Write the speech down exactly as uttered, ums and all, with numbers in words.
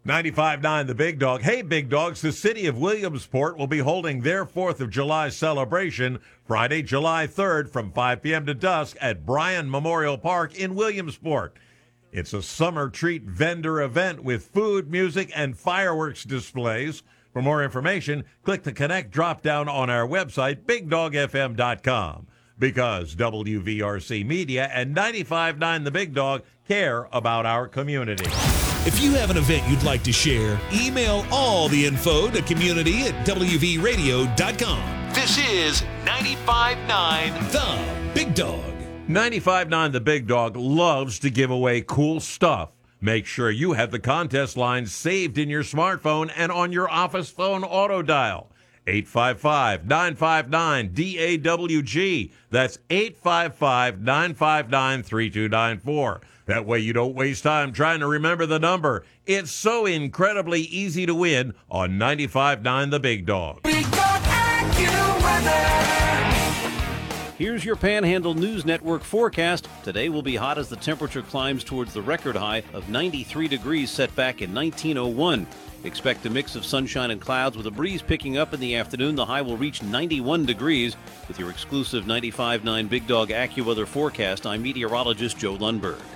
ninety-five point nine The Big Dog. Hey, Big Dogs, the city of Williamsport will be holding their fourth of July celebration Friday, July third from five p.m. to dusk at Bryan Memorial Park in Williamsport. It's a summer treat vendor event with food, music, and fireworks displays. For more information, click the Connect drop-down on our website, big dog f m dot com. Because W V R C Media and ninety-five point nine The Big Dog care about our community. If you have an event you'd like to share, email all the info to community at w v radio dot com. This is ninety-five point nine The Big Dog. ninety-five point nine The Big Dog loves to give away cool stuff. Make sure you have the contest lines saved in your smartphone and on your office phone auto dial. eight five five, nine five nine, D A W G. That's eight five five, nine five nine, three two nine four. That way you don't waste time trying to remember the number. It's so incredibly easy to win on ninety-five point nine The Big Dog. Big Dog AccuWeather. Here's your Panhandle News Network forecast. Today will be hot as the temperature climbs towards the record high of ninety-three degrees set back in nineteen oh one. Expect a mix of sunshine and clouds with a breeze picking up in the afternoon. The high will reach ninety-one degrees. With your exclusive ninety-five point nine Big Dog AccuWeather forecast, I'm meteorologist Joe Lundberg.